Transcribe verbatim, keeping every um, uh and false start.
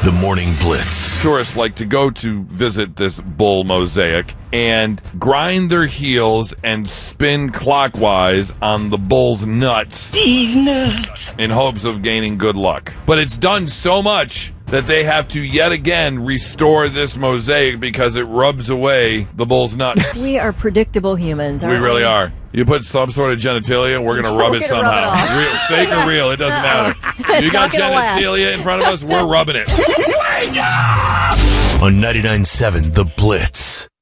The Morning Blitz. Tourists like to go to visit this bull mosaic and grind their heels and spin clockwise on the bull's nuts. These nuts. In hopes of gaining good luck. But it's done so much that they have to yet again restore this mosaic because it rubs away the bull's nuts. We are predictable humans, We aren't we? really are. You put some sort of genitalia, we're going to rub We're it gonna rub somehow. it off. real, fake or real, it doesn't matter. It's You got not gonna last. genitalia in front of us, we're rubbing it. On ninety-nine point seven The Blitz.